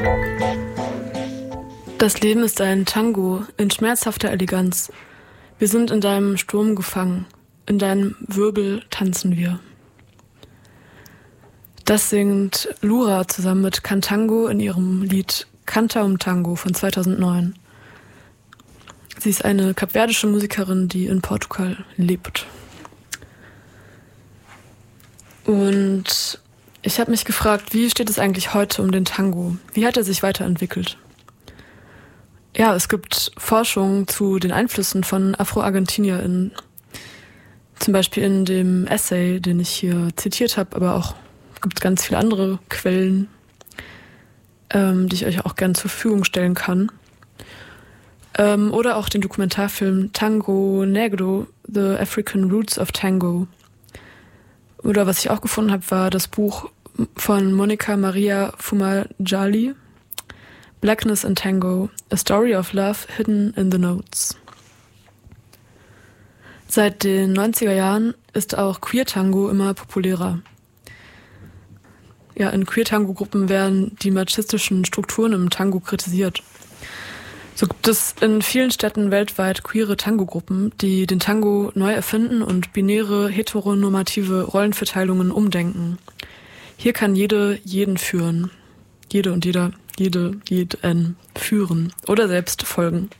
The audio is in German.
Das Leben ist ein Tango in schmerzhafter Eleganz. Wir sind in deinem Sturm gefangen, in deinem Wirbel tanzen wir. Das singt Lura zusammen mit Cantango in ihrem Lied Canta um Tango von 2009. Sie ist eine kapverdische Musikerin, die in Portugal lebt. Und ich habe mich gefragt, wie steht es eigentlich heute um den Tango? Wie hat er sich weiterentwickelt? Ja, es gibt Forschung zu den Einflüssen von AfroargentinierInnen. Zum Beispiel in dem Essay, den ich hier zitiert habe, aber auch gibt es ganz viele andere Quellen, die ich euch auch gerne zur Verfügung stellen kann. Oder auch den Dokumentarfilm Tango Negro, The African Roots of Tango. Oder was ich auch gefunden habe, war das Buch von Monica Maria Fumajali, Blackness in Tango, A Story of Love Hidden in the Notes. Seit den 90er Jahren ist auch Queer-Tango immer populärer. Ja, in Queer-Tango-Gruppen werden die machistischen Strukturen im Tango kritisiert. So gibt es in vielen Städten weltweit queere Tango-Gruppen, die den Tango neu erfinden und binäre, heteronormative Rollenverteilungen umdenken. Hier kann jede jeden führen. Jede und jeder, jeden führen oder selbst folgen.